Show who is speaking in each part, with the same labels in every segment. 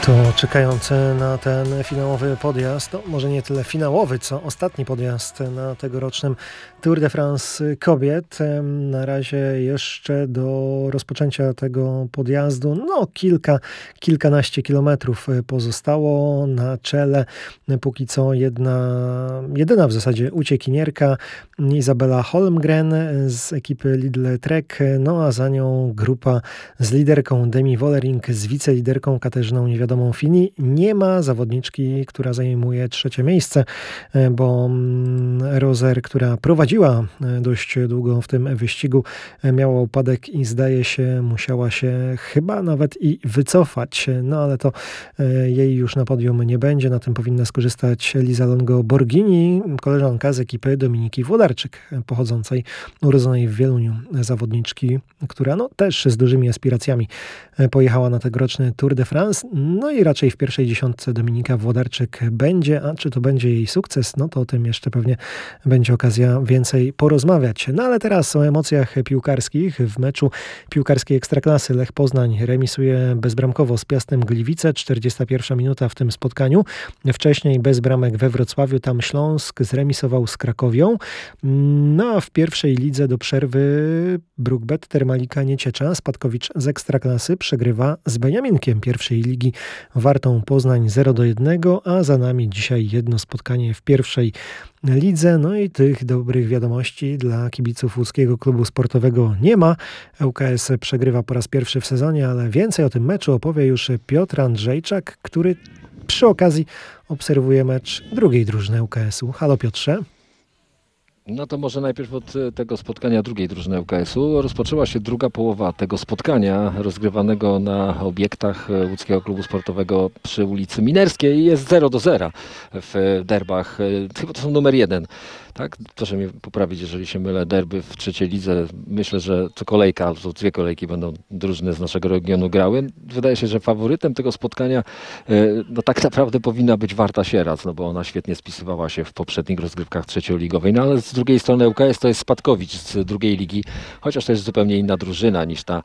Speaker 1: To czekając na ten finałowy podjazd, no może nie tyle finałowy, co ostatni podjazd na tegorocznym Tour de France kobiet. Na razie jeszcze do rozpoczęcia tego podjazdu, no kilkanaście kilometrów pozostało. Na czele póki co jedyna w zasadzie uciekinierka Izabela Holmgren z ekipy Lidl Trek, no a za nią grupa z liderką Demi Vollering, z wiceliderką Katarzyną Niewiadomą Fini. Nie ma zawodniczki, która zajmuje trzecie miejsce, bo Rozer, która prowadziła dość długo w tym wyścigu, miała upadek i zdaje się musiała się chyba nawet i wycofać. No ale to jej już na podium nie będzie. Na tym powinna skorzystać Lisa Longo Borghini, koleżanka z ekipy Dominiki Włodarczyk, urodzonej w Wieluniu zawodniczki, która no też z dużymi aspiracjami pojechała na tegoroczny Tour de France. No i raczej w pierwszej dziesiątce Dominika Włodarczyk będzie, a czy to będzie jej sukces, no to o tym jeszcze pewnie będzie okazja więcej porozmawiać. No ale teraz o emocjach piłkarskich. W meczu piłkarskiej Ekstraklasy Lech Poznań remisuje bezbramkowo z Piastem Gliwice, 41 minuta w tym spotkaniu. Wcześniej bez bramek we Wrocławiu, tam Śląsk zremisował z Krakowią. No a w pierwszej lidze do przerwy Brukbet Termalika Nieciecza, spadkowicz z Ekstraklasy, przegrywa z Beniaminkiem pierwszej ligi Wartą Poznań 0-1, a za nami dzisiaj jedno spotkanie w pierwszej lidze. No i tych dobrych wiadomości dla kibiców łódzkiego klubu sportowego nie ma. ŁKS przegrywa po raz pierwszy w sezonie, ale więcej o tym meczu opowie już Piotr Andrzejczak, który przy okazji obserwuje mecz drugiej drużyny ŁKS-u. Halo Piotrze.
Speaker 2: No to może najpierw od tego spotkania drugiej drużyny ŁKS-u. Rozpoczęła się druga połowa tego spotkania rozgrywanego na obiektach łódzkiego klubu sportowego przy ulicy Minerskiej. Jest 0-0 w derbach. Chyba to są numer 1. Tak? Proszę mnie poprawić, jeżeli się mylę. Derby w trzeciej lidze. Myślę, że co kolejka, albo dwie kolejki będą drużyny z naszego regionu grały. Wydaje się, że faworytem tego spotkania no tak naprawdę powinna być Warta Sieradz, no bo ona świetnie spisywała się w poprzednich rozgrywkach trzecioligowej. No ale z drugiej strony ŁKS to jest spadkowicz z drugiej ligi, chociaż to jest zupełnie inna drużyna niż ta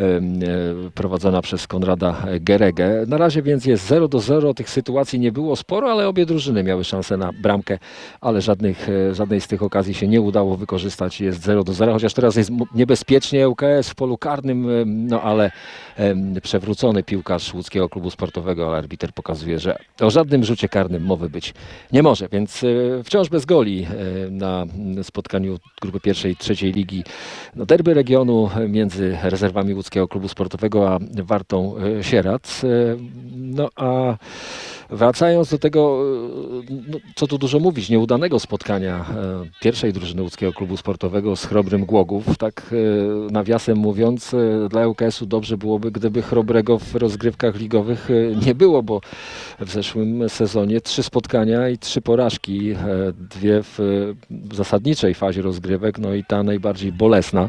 Speaker 2: prowadzona przez Konrada Geregę. Na razie więc jest 0-0. Tych sytuacji nie było sporo, ale obie drużyny miały szansę na bramkę, ale żadnej z tych okazji się nie udało wykorzystać. Jest 0-0, chociaż teraz jest niebezpiecznie ŁKS w polu karnym, no ale przewrócony piłkarz łódzkiego klubu sportowego, ale arbiter pokazuje, że o żadnym rzucie karnym mowy być nie może, więc wciąż bez goli na spotkaniu grupy pierwszej i trzeciej ligi. No, derby regionu między rezerwami łódzkiego klubu sportowego a Wartą Sieradz. No a wracając do tego, no, co tu dużo mówić, nieudanego spotkania pierwszej drużyny łódzkiego klubu sportowego z Chrobrym Głogów, tak nawiasem mówiąc, dla ŁKS-u dobrze byłoby, gdyby Chrobrego w rozgrywkach ligowych nie było, bo w zeszłym sezonie 3 spotkania i 3 porażki, 2 w zasadniczej fazie rozgrywek, no i ta najbardziej bolesna,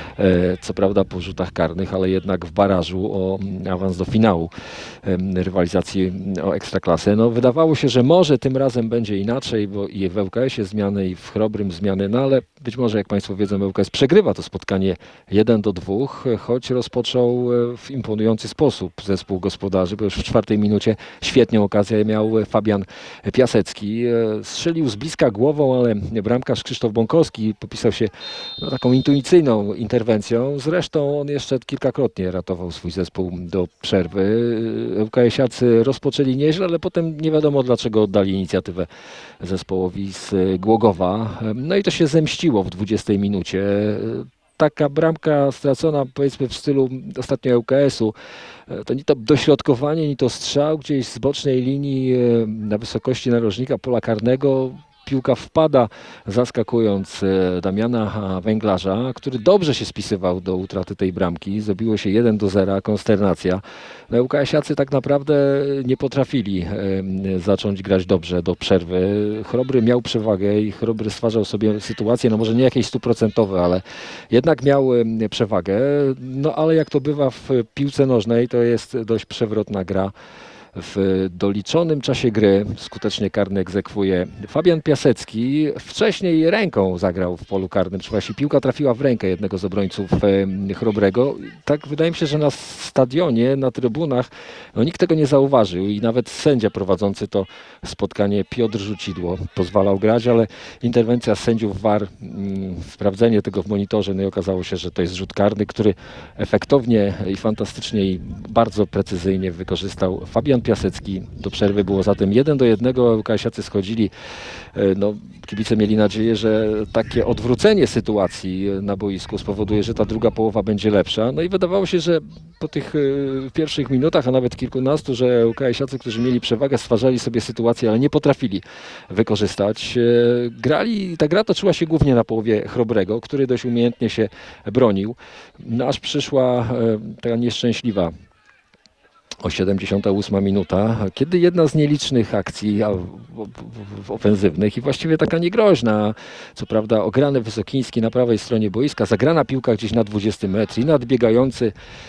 Speaker 2: co prawda po rzutach karnych, ale jednak w barażu o awans do finału rywalizacji o Ekstraklasę. No, wydawało się, że może tym razem będzie inaczej, bo i w ŁKS-ie zmiany, i w Chrobrym zmiany, no ale być może, jak Państwo wiedzą, ŁKS przegrywa to spotkanie 1-2, choć rozpoczął w imponujący sposób zespół gospodarzy, bo już w 4 minucie świetną okazję miał Fabian Piasecki. Strzelił z bliska głową, ale bramkarz Krzysztof Bąkowski popisał się taką intuicyjną interwencją. Zresztą on jeszcze kilkakrotnie ratował swój zespół do przerwy. ŁKS-iacy rozpoczęli nieźle, ale potem nie wiadomo dlaczego oddali inicjatywę zespołowi z Głogowa. No i to się zemściło w 20 minucie. Taka bramka stracona, powiedzmy w stylu ostatnio ŁKS-u, to ni to dośrodkowanie, ni to strzał gdzieś z bocznej linii na wysokości narożnika pola karnego. Piłka wpada, zaskakując Damiana Węglarza, który dobrze się spisywał do utraty tej bramki. Zrobiło się 1-0, konsternacja. No, ŁKS-iacy tak naprawdę nie potrafili zacząć grać dobrze do przerwy. Chrobry miał przewagę i Chrobry stwarzał sobie sytuację, no może nie jakieś 100%, ale jednak miał przewagę. No ale jak to bywa w piłce nożnej, to jest dość przewrotna gra. W doliczonym czasie gry skutecznie karny egzekwuje Fabian Piasecki. Wcześniej ręką zagrał w polu karnym, czy właśnie piłka trafiła w rękę jednego z obrońców Chrobrego. Tak wydaje mi się, że na stadionie, na trybunach nikt tego nie zauważył i nawet sędzia prowadzący to spotkanie Piotr Rzucidło pozwalał grać, ale interwencja sędziów VAR, sprawdzenie tego w monitorze, no i okazało się, że to jest rzut karny, który efektownie i fantastycznie i bardzo precyzyjnie wykorzystał Fabian Piasecki. Do przerwy było zatem 1-1, ŁKS-iacy schodzili. No, kibice mieli nadzieję, że takie odwrócenie sytuacji na boisku spowoduje, że ta druga połowa będzie lepsza. No i wydawało się, że po tych pierwszych minutach, a nawet kilkunastu, że ŁKS-iacy, którzy mieli przewagę, stwarzali sobie sytuację, ale nie potrafili wykorzystać. Grali, ta gra toczyła się głównie na połowie Chrobrego, który dość umiejętnie się bronił. No, aż przyszła taka nieszczęśliwa 78 minuta, kiedy jedna z nielicznych akcji ofensywnych i właściwie taka niegroźna, co prawda ograny Wysokiński na prawej stronie boiska, zagrana piłka gdzieś na 20 metrze i nadbiegający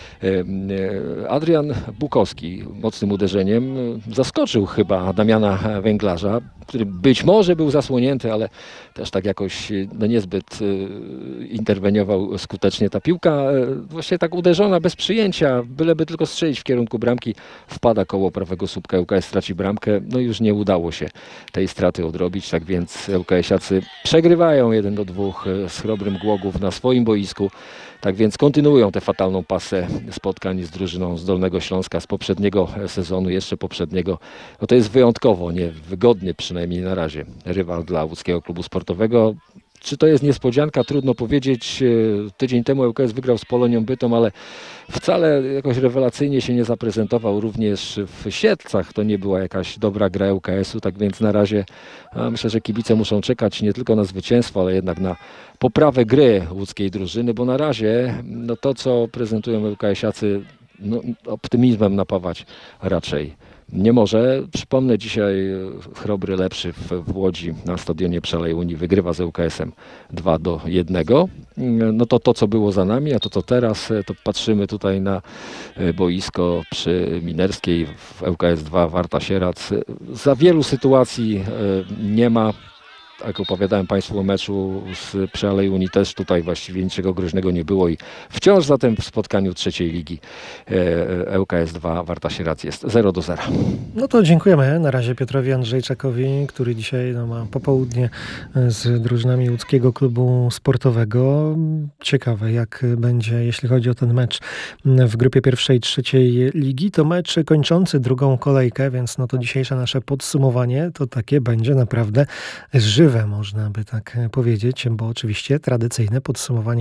Speaker 2: Adrian Bukowski mocnym uderzeniem zaskoczył chyba Damiana Węglarza, który być może był zasłonięty, ale też tak jakoś niezbyt interweniował skutecznie. Ta piłka właśnie tak uderzona bez przyjęcia, byleby tylko strzelić w kierunku bramki, wpada koło prawego słupka. ŁKS straci bramkę, no i już nie udało się tej straty odrobić, tak więc ŁKS-iacy przegrywają 1-2 z Chrobrym Głogów na swoim boisku. Tak więc kontynuują tę fatalną pasę spotkań z drużyną z Dolnego Śląska z poprzedniego sezonu, jeszcze poprzedniego. No to jest wyjątkowo niewygodny, przynajmniej na razie, rywal dla Łódzkiego Klubu Sportowego. Czy to jest niespodzianka? Trudno powiedzieć. Tydzień temu ŁKS wygrał z Polonią Bytom, ale wcale jakoś rewelacyjnie się nie zaprezentował. Również w Siedlcach to nie była jakaś dobra gra ŁKS-u, tak więc na razie myślę, że kibice muszą czekać nie tylko na zwycięstwo, ale jednak na poprawę gry łódzkiej drużyny, bo na razie no to, co prezentują ŁKS-iacy, no, optymizmem napawać raczej nie może. Przypomnę, dzisiaj Chrobry lepszy w Łodzi na stadionie Przelej Unii wygrywa z ŁKS-em 2-1. No to co było za nami, a to co teraz, to patrzymy tutaj na boisko przy Minerskiej w ŁKS 2 Warta Sierac. Za wielu sytuacji nie ma. Jak opowiadałem Państwu o meczu z Przelej Unii, też tutaj właściwie niczego groźnego nie było i wciąż zatem w spotkaniu trzeciej ligi ŁKS 2 Warta Sierac jest 0-0.
Speaker 1: No to dziękujemy na razie Piotrowi Andrzejczakowi, który dzisiaj ma popołudnie z drużynami Łódzkiego Klubu Sportowego. Ciekawe jak będzie, jeśli chodzi o ten mecz w grupie pierwszej, trzeciej ligi. To mecz kończący drugą kolejkę, więc no to dzisiejsze nasze podsumowanie to takie będzie naprawdę żywe, można by tak powiedzieć, bo oczywiście tradycyjne podsumowanie